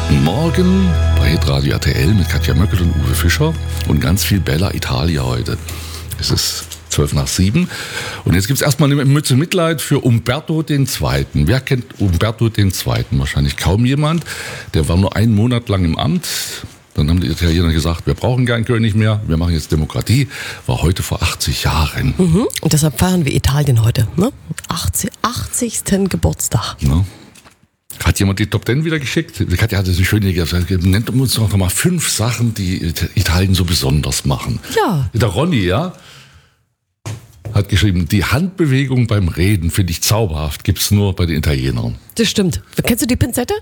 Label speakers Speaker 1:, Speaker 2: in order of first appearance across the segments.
Speaker 1: Morgen bei Radio RTL mit Katja Möckel und Uwe Fischer und ganz viel Bella Italia heute. Es ist 7:12 und jetzt gibt es erstmal eine Mütze Mitleid für Umberto II. Wer kennt Umberto II? Wahrscheinlich kaum jemand. Der war nur einen Monat lang im Amt. Dann haben die Italiener gesagt, wir brauchen keinen König mehr, wir machen jetzt Demokratie. War heute vor 80 Jahren.
Speaker 2: Und deshalb feiern wir Italien heute. Ne? 80. Geburtstag.
Speaker 1: Ja. Hat jemand die Top 10 wieder geschickt? Katja hatte so schön gesagt, nennt uns doch mal 5 Sachen, die Italien so besonders machen.
Speaker 2: Ja.
Speaker 1: Der Ronny, ja, hat geschrieben, die Handbewegung beim Reden finde ich zauberhaft, gibt es nur bei den Italienern.
Speaker 2: Das stimmt. Kennst du die Pinzette?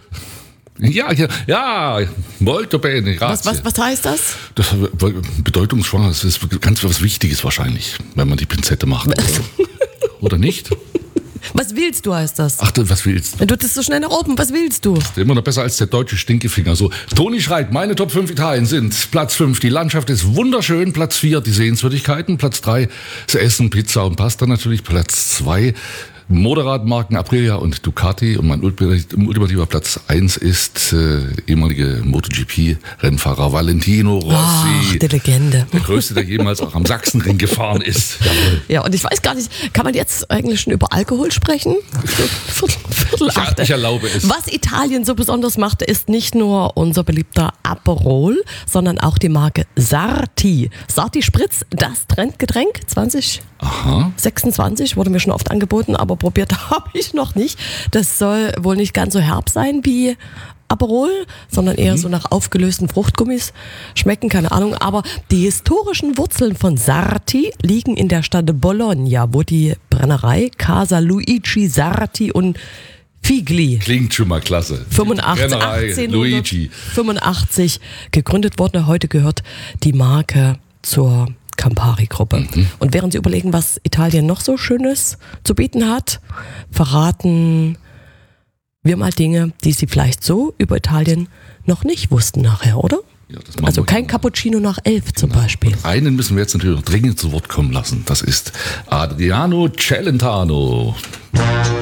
Speaker 1: Ja, molto bene, grazie.
Speaker 2: Was heißt das?
Speaker 1: Das ist bedeutungsschwanger, das ist ganz was Wichtiges wahrscheinlich, wenn man die Pinzette macht. Oder nicht?
Speaker 2: Was willst du, heißt das?
Speaker 1: Ach, was willst du?
Speaker 2: Du bist so schnell nach oben, was willst du?
Speaker 1: Das ist immer noch besser als der deutsche Stinkefinger. So, Toni schreibt, meine Top 5 Italien sind Platz 5, die Landschaft ist wunderschön, Platz 4, die Sehenswürdigkeiten, Platz 3, das Essen, Pizza und Pasta natürlich, Platz 2, Motorradmarken Aprilia und Ducati und mein ultimativer Platz 1 ist ehemalige MotoGP-Rennfahrer Valentino Rossi.
Speaker 2: Ach, die Legende.
Speaker 1: Der größte, der jemals auch am Sachsenring gefahren ist. Jawohl.
Speaker 2: Ja, und ich weiß gar nicht, kann man jetzt eigentlich schon über Alkohol sprechen? Viertel achte.
Speaker 1: Ich erlaube es.
Speaker 2: Was Italien so besonders macht, ist nicht nur unser beliebter Aperol, sondern auch die Marke Sarti. Sarti Spritz, das Trendgetränk 2026, wurde mir schon oft angeboten, aber probiert habe ich noch nicht. Das soll wohl nicht ganz so herb sein wie Aperol, sondern eher so nach aufgelösten Fruchtgummis schmecken, keine Ahnung. Aber die historischen Wurzeln von Sarti liegen in der Stadt Bologna, wo die Brennerei Casa Luigi Sarti und Figli
Speaker 1: Klingt schon mal klasse.
Speaker 2: 1885 gegründet wurde. Heute gehört die Marke zur Campari-Gruppe. Und während Sie überlegen, was Italien noch so Schönes zu bieten hat, verraten wir mal Dinge, die Sie vielleicht so über Italien noch nicht wussten nachher, oder?
Speaker 1: Ja, das machen
Speaker 2: Also
Speaker 1: wir
Speaker 2: kein
Speaker 1: gerne.
Speaker 2: Cappuccino nach 11 zum Beispiel.
Speaker 1: Einen müssen wir jetzt natürlich noch dringend zu Wort kommen lassen. Das ist Adriano Celentano.